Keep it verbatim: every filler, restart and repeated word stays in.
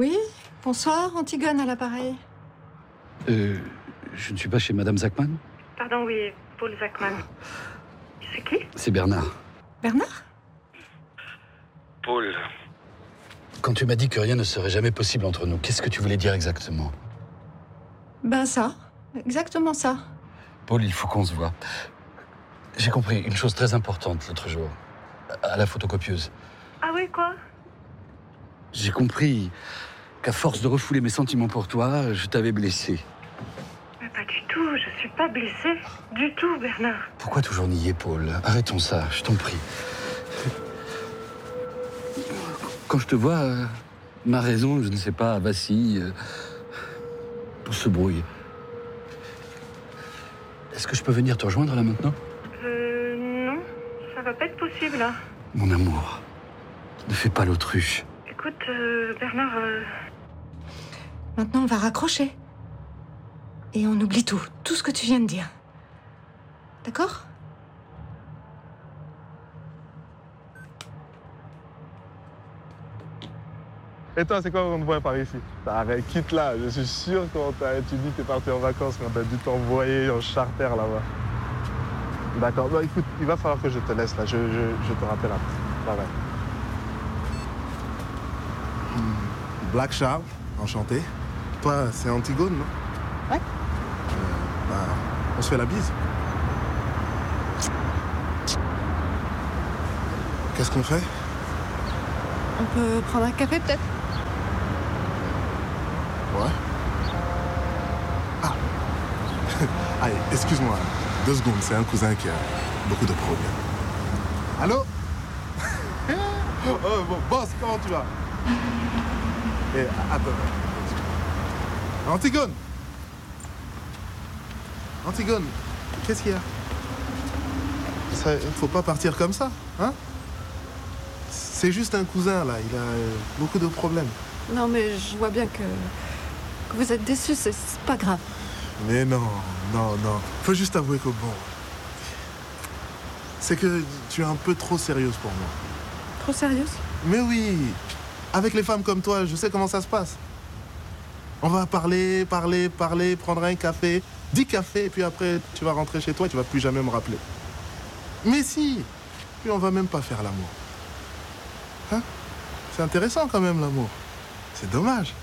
Oui, bonsoir, Antigone à l'appareil. Euh, je ne suis pas chez Madame Zachman? Pardon, oui, Paul Zachman. C'est qui? C'est Bernard. Bernard? Paul. Quand tu m'as dit que rien ne serait jamais possible entre nous, qu'est-ce que tu voulais dire exactement? Ben ça, exactement ça. Paul, il faut qu'on se voit. J'ai compris une chose très importante l'autre jour, à la photocopieuse. Ah oui, quoi? J'ai compris qu'à force de refouler mes sentiments pour toi, je t'avais blessé. Mais pas du tout, je suis pas blessée. Du tout, Bernard. Pourquoi toujours nier, Paul? Arrêtons ça, je t'en prie. Quand je te vois, euh, ma raison, je ne sais pas, vacille, euh, se brouille. Est-ce que je peux venir te rejoindre là maintenant? Euh, non, ça va pas être possible, là. Mon amour, ne fais pas l'autruche. Écoute, euh, Bernard, euh... Maintenant, on va raccrocher. Et on oublie tout, tout ce que tu viens de dire. D'accord? Et toi, c'est quoi qu'on te voit par ici? Arrête, quitte là, je suis sûr quand tu dis que t'es parti en vacances, qu'on a dû t'envoyer en charter là-bas. D'accord, bah écoute, il va falloir que je te laisse là, je, je, je te rappelle après. Bye bye. Hmm. Black Charles, enchanté. Toi, c'est Antigone, non? Ouais. Euh, bah, on se fait la bise. Qu'est-ce qu'on fait? On peut prendre un café, peut-être? Ouais. Ah. Allez, excuse-moi. Deux secondes, c'est un cousin qui a beaucoup de problèmes. Allô? Oh, bon, boss, comment tu vas? Eh, attends. Antigone! Antigone, qu'est-ce qu'il y a? Ça, faut pas partir comme ça, hein? C'est juste un cousin, là. Il a euh, beaucoup de problèmes. Non, mais je vois bien que, que vous êtes déçus, c'est c'est pas grave. Mais non, non, non. Faut juste avouer que bon... C'est que tu es un peu trop sérieuse pour moi. Trop sérieuse? Mais oui! Avec les femmes comme toi, je sais comment ça se passe. On va parler, parler, parler, prendre un café, dix cafés, et puis après, tu vas rentrer chez toi et tu vas plus jamais me rappeler. Mais si! Puis on va même pas faire l'amour. Hein? C'est intéressant quand même, l'amour. C'est dommage.